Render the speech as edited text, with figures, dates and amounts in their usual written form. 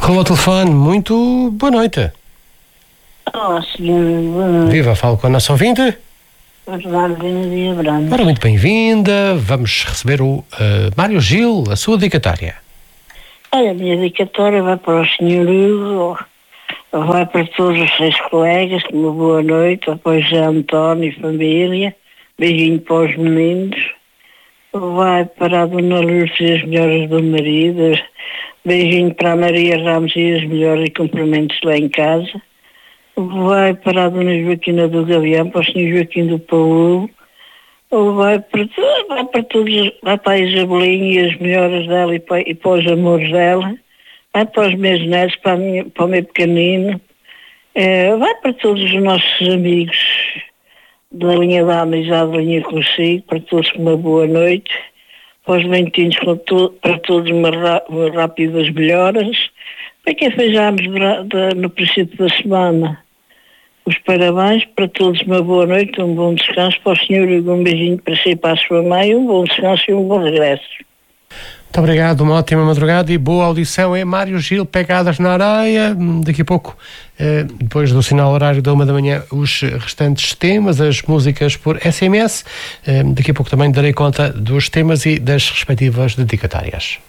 Falou ao telefone, muito boa noite. Olá, senhora, boa noite. Viva, falo com a nossa ouvinte. Bernardina de Abrantes. Ora, muito bem-vinda. Vamos receber o Mário Gil, a sua dedicatória. Olha, a minha dedicatória vai para o senhor Hugo, vai para todos os seus colegas, uma boa noite, para o José António e família, beijinho para os meninos, vai para a Dona Lúcia e as melhores do marido, beijinho para a Maria Ramos e as melhores e cumprimentos lá em casa, vai para a Dona Joaquina do Gavião, para o senhor Joaquim do Paulo, vai para todos, vai para a Isabelinha e as melhores dela e para os amores dela, vai para os meus netos, para o meu pequenino, vai para todos os nossos amigos da linha da amizade, da linha consigo, para todos uma boa noite, para os bentinhos, para todos uma rápidas melhoras, para quem fizemos no princípio da semana. Os parabéns para todos, uma boa noite, um bom descanso para o senhor Hugo, um beijinho para si e para a sua mãe, um bom descanso e um bom regresso. Muito obrigado, uma ótima madrugada e boa audição. É Mário Gil, Pegadas na Areia. Daqui a pouco, depois do sinal horário da 1h, os restantes temas, as músicas por SMS. Daqui a pouco também darei conta dos temas e das respectivas dedicatórias.